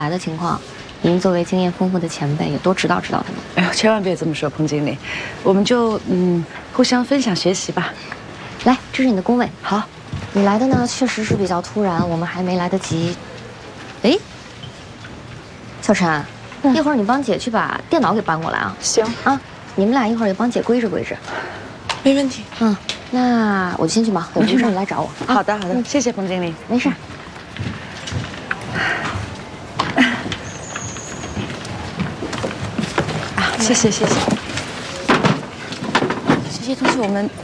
来的情况，您作为经验丰富的前辈，也多指导指导他们。 哎呦，千万别这么说，彭经理，我们就互相分享学习吧。 来，这是你的工位。 好， 你来的呢，确实是比较突然，我们还没来得及。哎，小陈，一会儿你帮姐去把电脑给搬过来啊。 行啊，你们俩一会儿也帮姐归置归置。 没问题。 那我就先去忙，有什么事你来找我。 好的，好的，谢谢彭经理。 没事。 谢谢。这些东西我们